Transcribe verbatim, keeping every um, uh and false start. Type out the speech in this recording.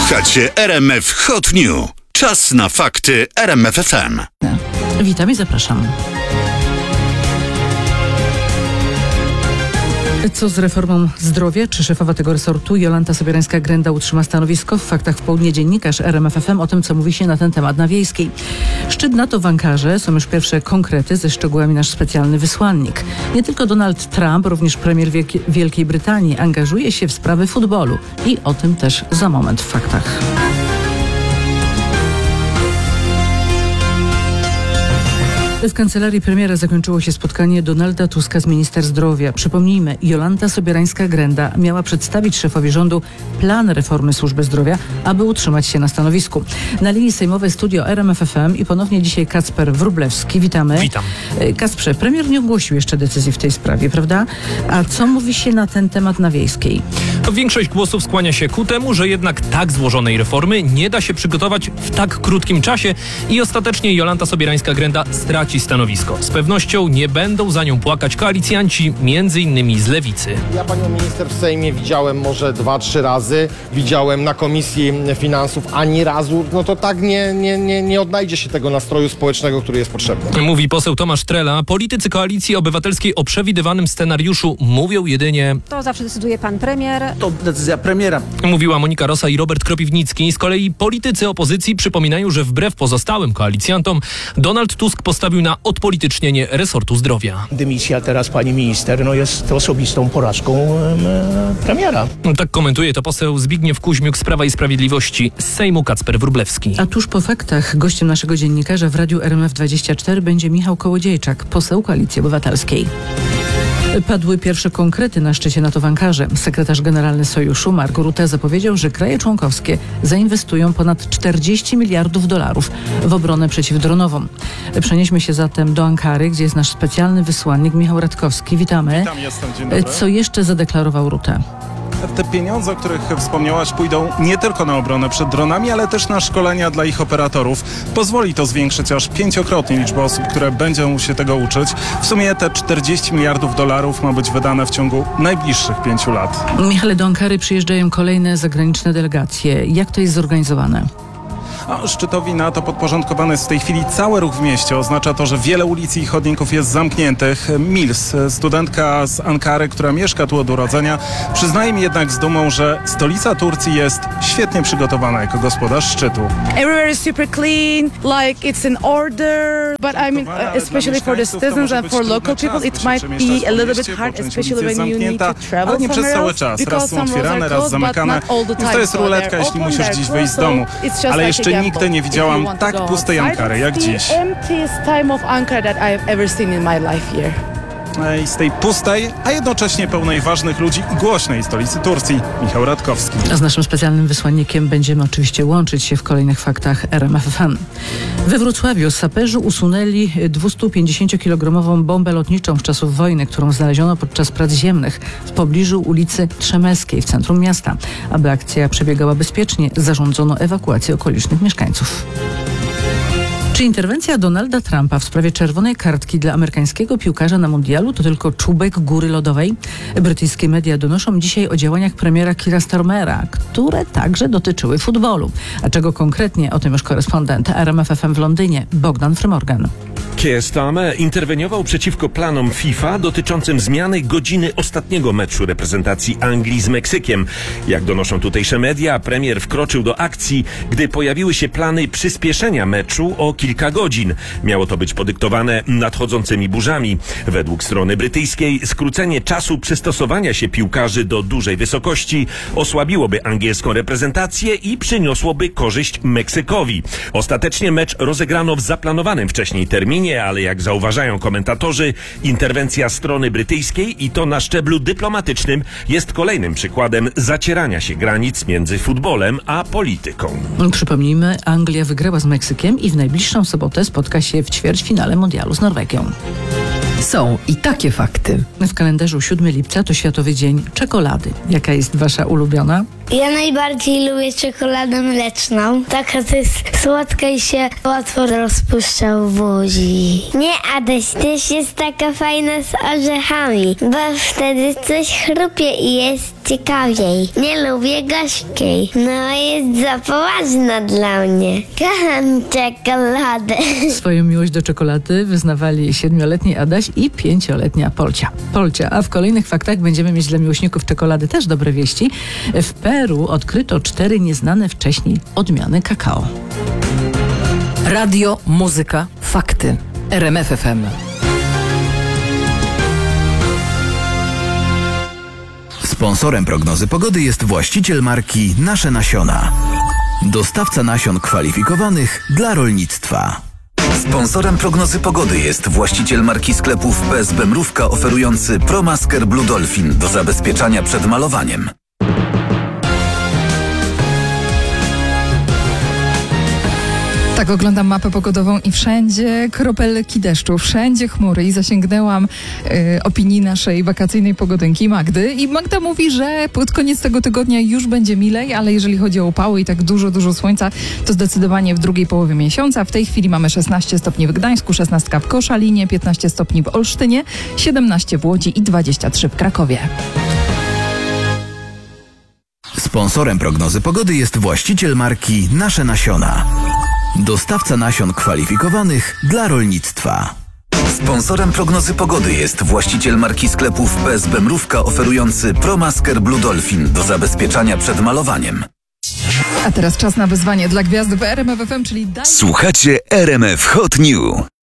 Słuchacie R M F Hot News. Czas na fakty R M F F M. Witam i zapraszam. Co z reformą zdrowia? Czy szefowa tego resortu Jolanta Sobierańska-Grenda utrzyma stanowisko? W Faktach w Południe dziennikarz R M F F M o tym, co mówi się na ten temat na Wiejskiej. Szczyt NATO w Ankarze. Są już pierwsze konkrety, ze szczegółami nasz specjalny wysłannik. Nie tylko Donald Trump, również premier Wielki- Wielkiej Brytanii angażuje się w sprawy futbolu. I o tym też za moment w Faktach. W kancelarii premiera zakończyło się spotkanie Donalda Tuska z minister zdrowia. Przypomnijmy, Jolanta Sobierańska-Grenda miała przedstawić szefowi rządu plan reformy służby zdrowia, aby utrzymać się na stanowisku. Na linii sejmowej studio R M F F M i ponownie dzisiaj Kacper Wróblewski. Witamy. Witam. Kacprze, premier nie ogłosił jeszcze decyzji w tej sprawie, prawda? A co mówi się na ten temat na Wiejskiej? Większość głosów skłania się ku temu, że jednak tak złożonej reformy nie da się przygotować w tak krótkim czasie i ostatecznie Jolanta Sobierańska-Grenda straci stanowisko. Z pewnością nie będą za nią płakać koalicjanci, między innymi z Lewicy. Ja panią minister w Sejmie widziałem może dwa, trzy razy. Widziałem na Komisji Finansów ani razu. No to tak nie, nie, nie, nie odnajdzie się tego nastroju społecznego, który jest potrzebny. Mówi poseł Tomasz Trela. Politycy Koalicji Obywatelskiej o przewidywanym scenariuszu mówią jedynie... To zawsze decyduje pan premier. To decyzja premiera. Mówiła Monika Rosa i Robert Kropiwnicki. Z kolei politycy opozycji przypominają, że wbrew pozostałym koalicjantom Donald Tusk postawił na odpolitycznienie resortu zdrowia. Dymisja teraz pani minister no jest osobistą porażką e, premiera. Tak komentuje to poseł Zbigniew Kuźmiuk z Prawa i Sprawiedliwości. Z Sejmu Kacper Wróblewski. A tuż po faktach gościem naszego dziennikarza w Radiu R M F dwadzieścia cztery będzie Michał Kołodziejczak, poseł Koalicji Obywatelskiej. Padły pierwsze konkrety na szczycie NATO w Ankarze. Sekretarz generalny Sojuszu Mark Rutte zapowiedział, że kraje członkowskie zainwestują ponad czterdzieści miliardów dolarów w obronę przeciwdronową. Przenieśmy się zatem do Ankary, gdzie jest nasz specjalny wysłannik Michał Radkowski. Witamy. Witam, jestem. Dzień dobry. Co jeszcze zadeklarował Rutte? Te pieniądze, o których wspomniałaś, pójdą nie tylko na obronę przed dronami, ale też na szkolenia dla ich operatorów. Pozwoli to zwiększyć aż pięciokrotnie liczbę osób, które będą się tego uczyć. W sumie te czterdzieści miliardów dolarów ma być wydane w ciągu najbliższych pięciu lat. Michale, do Ankary przyjeżdżają kolejne zagraniczne delegacje. Jak to jest zorganizowane? A szczytowi NATO podporządkowany jest w tej chwili cały ruch w mieście. Oznacza to, że wiele ulic i chodników jest zamkniętych. Mils, studentka z Ankary, która mieszka tu od urodzenia, przyznaje mi jednak z dumą, że stolica Turcji jest świetnie przygotowana jako gospodarz szczytu. Everywhere is super clean, like it's in order. But I mean, uh, especially for the citizens and for local people, it might be a little bit hard, especially when you need to travel ale nie przez somewhere cały else, czas. Raz because są some roads otwierane, are raz closed, but zamykane. not all the Więc time. to jest So they're ruletka, jeśli open, musisz they're dziś closed, wyjść z so domu. it's just Ale like jeszcze a nigdy gamble nie if you widziałam want to tak go pustej outside. Ankary jak It's dziś. the emptiest time of Ankara that I've ever seen in my life here. I z tej pustej, a jednocześnie pełnej ważnych ludzi i głośnej stolicy Turcji, Michał Radkowski. A z naszym specjalnym wysłannikiem będziemy oczywiście łączyć się w kolejnych faktach R M F F M. We Wrocławiu saperzy usunęli dwustupięćdziesięciokilogramową bombę lotniczą z czasów wojny, którą znaleziono podczas prac ziemnych w pobliżu ulicy Trzemeskiej w centrum miasta. Aby akcja przebiegała bezpiecznie, zarządzono ewakuację okolicznych mieszkańców. Czy interwencja Donalda Trumpa w sprawie czerwonej kartki dla amerykańskiego piłkarza na mundialu to tylko czubek góry lodowej? Brytyjskie media donoszą dzisiaj o działaniach premiera Keira Starmera, które także dotyczyły futbolu. A czego konkretnie? O tym już korespondent R M F F M w Londynie, Bogdan Frymorgan. Keir Starmer interweniował przeciwko planom FIFA dotyczącym zmiany godziny ostatniego meczu reprezentacji Anglii z Meksykiem. Jak donoszą tutejsze media, premier wkroczył do akcji, gdy pojawiły się plany przyspieszenia meczu o kilka godzin. Miało to być podyktowane nadchodzącymi burzami. Według strony brytyjskiej skrócenie czasu przystosowania się piłkarzy do dużej wysokości osłabiłoby angielską reprezentację i przyniosłoby korzyść Meksykowi. Ostatecznie mecz rozegrano w zaplanowanym wcześniej terminie, ale jak zauważają komentatorzy, interwencja strony brytyjskiej i to na szczeblu dyplomatycznym jest kolejnym przykładem zacierania się granic między futbolem a polityką. Przypomnijmy, Anglia wygrała z Meksykiem i w najbliższą sobotę spotka się w ćwierćfinale mundialu z Norwegią. Są i takie fakty. W kalendarzu siódmego lipca to Światowy Dzień Czekolady. Jaka jest wasza ulubiona? Ja najbardziej lubię czekoladę mleczną. Taka to jest słodka i się łatwo rozpuszcza w buzi. Nie, Adaś, też jest taka fajna z orzechami, bo wtedy coś chrupie i jest ciekawiej. Nie lubię gorzkiej. No, jest za poważna dla mnie. Kocham czekoladę. Swoją miłość do czekolady wyznawali siedmioletni Adaś i pięcioletnia Polcia. Polcia, a w kolejnych faktach będziemy mieć dla miłośników czekolady też dobre wieści. W Peru odkryto cztery nieznane wcześniej odmiany kakao. Radio, muzyka, fakty. R M F F M. Sponsorem prognozy pogody jest właściciel marki Nasze Nasiona. Dostawca nasion kwalifikowanych dla rolnictwa. Sponsorem prognozy pogody jest właściciel marki sklepów P S B Mrówka oferujący ProMasker Blue Dolphin do zabezpieczania przed malowaniem. Tak, oglądam mapę pogodową i wszędzie kropelki deszczu, wszędzie chmury i zasięgnęłam y, opinii naszej wakacyjnej pogodynki Magdy i Magda mówi, że pod koniec tego tygodnia już będzie milej, ale jeżeli chodzi o upały i tak dużo, dużo słońca, to zdecydowanie w drugiej połowie miesiąca. W tej chwili mamy szesnaście stopni w Gdańsku, szesnaście w Koszalinie, piętnaście stopni w Olsztynie, siedemnaście w Łodzi i dwadzieścia trzy w Krakowie. Sponsorem prognozy pogody jest właściciel marki Nasze Nasiona. Dostawca nasion kwalifikowanych dla rolnictwa. Sponsorem prognozy pogody jest właściciel marki sklepów P S B Mrówka oferujący ProMasker Blue Dolphin do zabezpieczania przed malowaniem. A teraz czas na wyzwanie dla gwiazd w R M F F M, czyli... Słuchacie R M F Hot New.